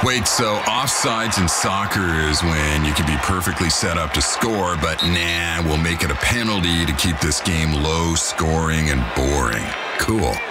Wait, so offsides in soccer is when you can be perfectly set up to score, but nah, we'll make it a penalty to keep this game low scoring and boring. Cool.